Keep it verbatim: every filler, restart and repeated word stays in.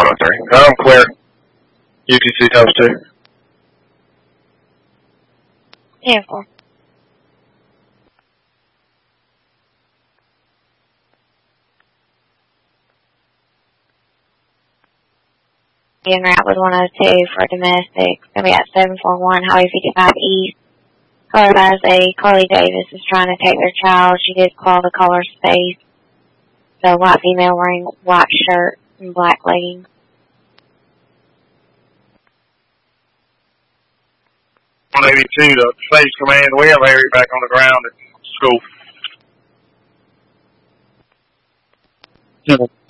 one oh three. I'm clear. U T C times two. Yeah, four. In route with one oh two for domestic. It's going to be at seven four one Highway fifty-five East. Caller advised a Carly Davis is trying to take their child. She did call the caller space. The white female wearing white shirt and black leggings. one eighty-two to Space Command. We have Harry back on the ground at school.